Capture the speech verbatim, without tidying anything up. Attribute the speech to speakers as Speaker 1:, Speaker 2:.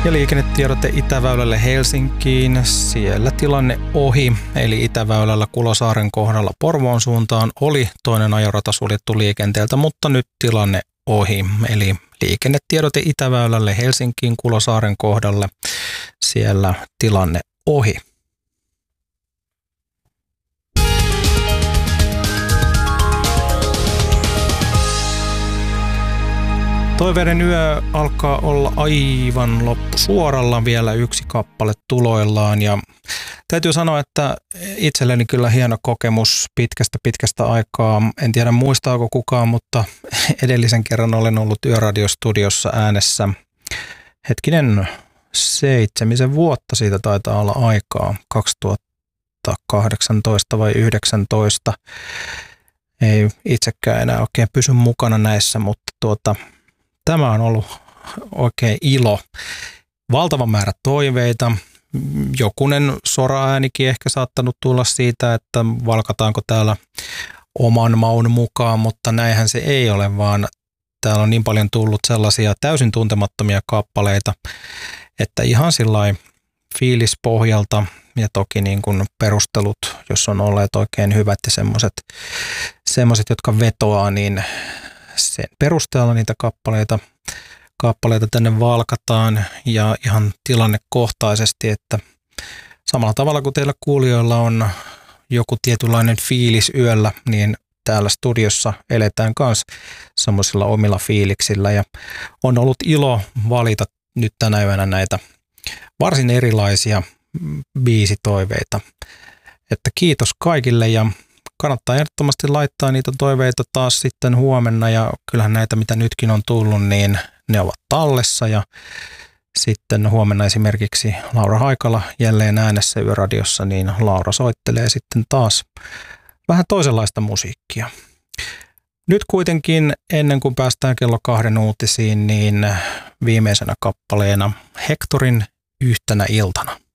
Speaker 1: Ja liikennetiedote Itäväylälle Helsinkiin, siellä tilanne ohi, eli Itäväylällä Kulosaaren kohdalla Porvoon suuntaan oli toinen ajorata suljettu liikenteeltä, mutta nyt tilanne ohi, eli liikennetiedote Itäväylälle Helsinkiin Kulosaaren kohdalle, siellä tilanne ohi. Toiveiden yö alkaa olla aivan loppusuoralla, vielä yksi kappale tuloillaan ja täytyy sanoa, että itselleni kyllä hieno kokemus pitkästä pitkästä aikaa. En tiedä muistaako kukaan, mutta edellisen kerran olen ollut Yöradiostudiossa äänessä. Hetkinen, seitsemisen vuotta siitä taitaa olla aikaa, kaksituhattakahdeksantoista vai yhdeksäntoista. Ei itsekään enää oikein pysy mukana näissä, mutta tuota... Tämä on ollut oikein ilo. Valtava määrä toiveita. Jokunen sora-äänikin ehkä saattanut tulla siitä, että valkataanko täällä oman maun mukaan, mutta näinhän se ei ole, vaan täällä on niin paljon tullut sellaisia täysin tuntemattomia kappaleita, että ihan sillain fiilispohjalta ja toki niin kuin perustelut, jos on olleet oikein hyvät ja semmoiset, semmoiset, jotka vetoaa, niin sen perusteella niitä kappaleita, kappaleita tänne valkataan ja ihan tilannekohtaisesti, että samalla tavalla kuin teillä kuulijoilla on joku tietynlainen fiilis yöllä, niin täällä studiossa eletään myös semmoisilla omilla fiiliksillä ja on ollut ilo valita nyt tänä yönä näitä varsin erilaisia biisitoiveita. Että kiitos kaikille ja kannattaa ehdottomasti laittaa niitä toiveita taas sitten huomenna ja kyllähän näitä mitä nytkin on tullut, niin ne ovat tallessa ja sitten huomenna esimerkiksi Laura Haikala jälleen äänessä Yöradiossa, niin Laura soittelee sitten taas vähän toisenlaista musiikkia. Nyt kuitenkin ennen kuin päästään kello kahden uutisiin, niin viimeisenä kappaleena Hectorin Yhtenä iltana.